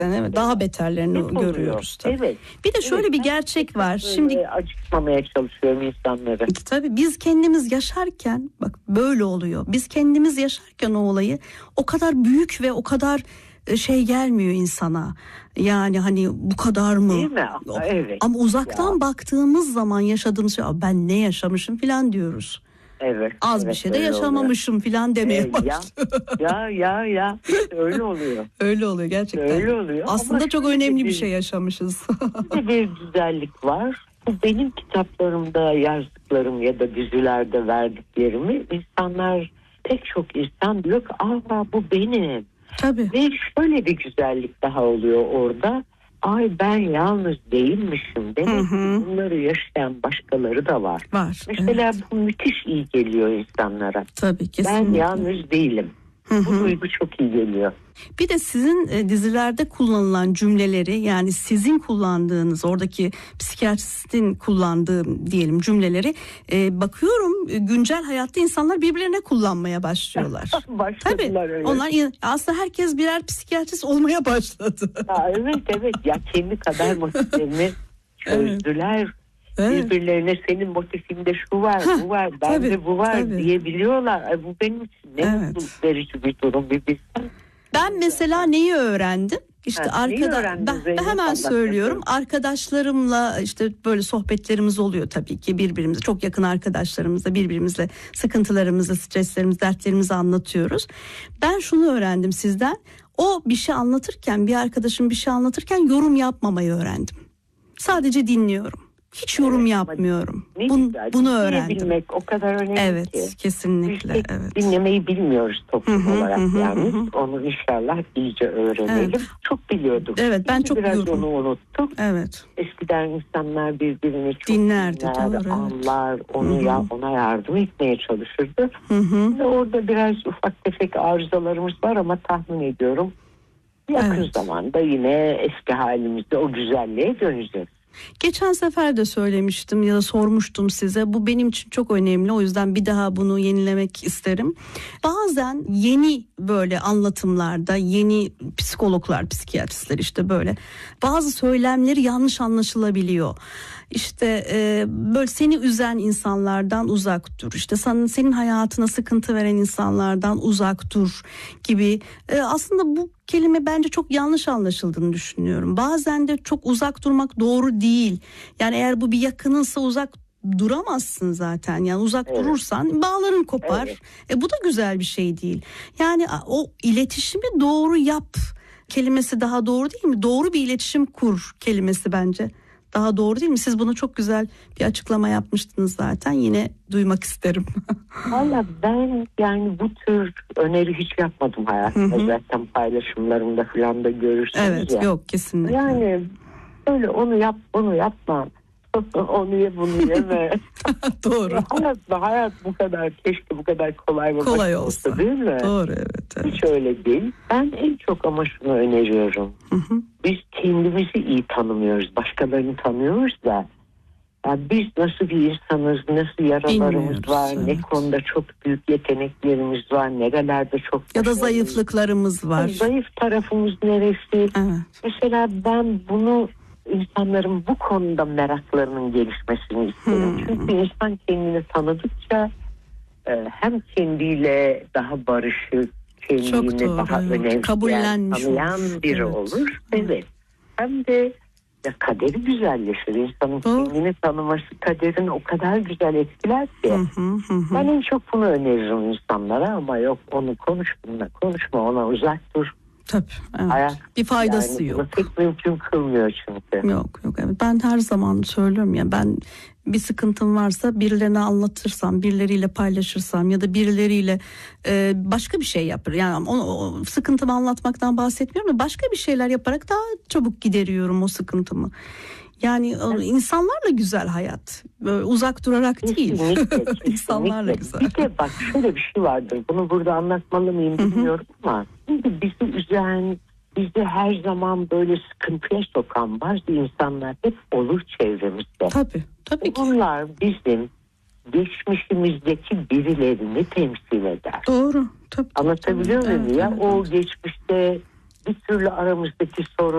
gerçekten evet, daha beterlerini görüyoruz. Tabii. Evet. Bir de şöyle bir gerçek var. Şimdi acıtmamaya çalışıyorum insanları. Tabii biz kendimiz yaşarken bak böyle oluyor. Biz kendimiz yaşarken o olayı o kadar büyük ve o kadar şey gelmiyor insana. Yani hani bu kadar mı? Değil mi? Evet. Ama uzaktan baktığımız zaman yaşadığımız şey, ben ne yaşamışım falan diyoruz. Evet. Az bir şey de yaşamamışım falan demeye başlıyor. Ya öyle oluyor. Öyle oluyor gerçekten. Öyle oluyor. Aslında çok önemli bir şey yaşamışız. Bir güzellik var. Bu benim kitaplarımda yazdıklarım ya da dizilerde verdiklerimi insanlar, pek çok insan diyor ki bu benim. Tabii. Ve şöyle bir güzellik daha oluyor orada. Ben yalnız değilmişim. Demek ki bunları yaşayan başkaları da var. Mesela bu müthiş iyi geliyor insanlara. Tabii, kesinlikle. Ben yalnız değilim. Bu duygu çok iyi geliyor. Bir de sizin dizilerde kullanılan cümleleri, yani sizin kullandığınız, oradaki psikiyatristin kullandığı diyelim cümleleri bakıyorum güncel hayatta insanlar birbirlerine kullanmaya başlıyorlar. Tabii. Öyle. Onlar aslında herkes birer psikiyatrist olmaya başladı. Evet ya, kendi kader motiflerini çözdüler. Evet. Birbirlerine senin motifinde şu var, bu var, bende bu var diyebiliyorlar. Bu benim için ne mutluluk verici bir durum, bir bilsen. Ben mesela neyi öğrendim? İşte ben hemen söylüyorum. Arkadaşlarımla işte böyle sohbetlerimiz oluyor tabii ki, birbirimize, çok yakın arkadaşlarımızla birbirimizle sıkıntılarımızı, streslerimizi, dertlerimizi anlatıyoruz. Ben şunu öğrendim sizden. O bir şey anlatırken, bir arkadaşım bir şey anlatırken yorum yapmamayı öğrendim. Sadece dinliyorum. Hiç yorum yapmıyorum. Bunu öğrendim. Bilmek o kadar önemli ki. Evet, kesinlikle. Evet. Dinlemeyi bilmiyoruz toplum olarak yani. Onu inşallah iyice öğrenelim. Evet. Çok biliyorduk. Evet, ben çok biraz biliyorum. onu unuttuk. Evet. Eskiden insanlar birbirini çok dinlerdi, anlar, ona yardım etmeye çalışırdı. Ve orada biraz ufak tefek arızalarımız var ama tahmin ediyorum yakın zamanda yine eski halimizde o güzelliğe döneceğiz. Geçen sefer de söylemiştim ya da sormuştum size. Bu benim için çok önemli. O yüzden bir daha bunu yenilemek isterim. Bazen yeni böyle anlatımlarda yeni psikologlar, psikiyatristler işte böyle bazı söylemleri yanlış anlaşılabiliyor. İşte böyle seni üzen insanlardan uzak dur. İşte senin hayatına sıkıntı veren insanlardan uzak dur gibi. Aslında bu kelime bence çok yanlış anlaşıldığını düşünüyorum. Bazen de çok uzak durmak doğru değil. Yani eğer bu bir yakınınsa uzak duramazsın zaten. Yani uzak durursan bağların kopar. Bu da güzel bir şey değil. Yani o iletişimi doğru yap kelimesi daha doğru değil mi? Doğru bir iletişim kur kelimesi bence daha doğru değil mi? Siz buna çok güzel bir açıklama yapmıştınız zaten. Yine duymak isterim. Valla ben yani bu tür öneri hiç yapmadım hayatımda. Zaten paylaşımlarımda falan da görürsünüz Evet, yok kesinlikle. Yani öyle onu yap, bunu yapma. Onu ye, bunu yeme. Doğru. Hayat bu kadar, keşke bu kadar kolay olsa değil mi? Doğru, evet. Hiç öyle değil. Ben en çok ama şunu öneriyorum. Biz kendimizi iyi tanımıyoruz. Başkalarını tanıyoruz da. Yani biz nasıl bir insanız, nasıl yaralarımız var, ne konuda çok büyük yeteneklerimiz var, nerelerde çok ya da zayıflıklarımız var. Zayıf tarafımız neresi? Evet. Mesela ben bunu insanların bu konuda meraklarının gelişmesini isterim. Çünkü insan kendini tanıdıkça hem kendiyle daha barışık, kendini daha önemseyen, tanıyan biri olur. Evet. Hem de kaderi güzelleşir. İnsanın kendini tanıması kaderini o kadar güzel etkiler ki. Ben en çok bunu öneririm insanlara ama yok onu konuşma, ona uzak dur. Tabii, evet. Hayat, bir faydası yok. Pek mümkün kılmıyor çünkü. Yok evet, ben her zaman söylüyorum ya, ben bir sıkıntım varsa birilerine anlatırsam, birileriyle paylaşırsam ya da birileriyle başka bir şey yapar. Yani o sıkıntımı anlatmaktan bahsetmiyorum da başka bir şeyler yaparak daha çabuk gideriyorum o sıkıntımı. Yani insanlarla güzel hayat. Böyle uzak durarak değil. Kesinlikle. İnsanlarla güzel. Bir de bak şöyle bir şey vardır. Bunu burada anlatmalı mıyım bilmiyorum ama bizi üzen, bizi her zaman böyle sıkıntıya sokan bazı insanlar hep olur çevremizde. Tabii ki. Bunlar bizim geçmişimizdeki birilerini temsil eder. Doğru. Tabii. Anlatabiliyor muyum ya? O geçmişte bir türlü aramızdaki sorun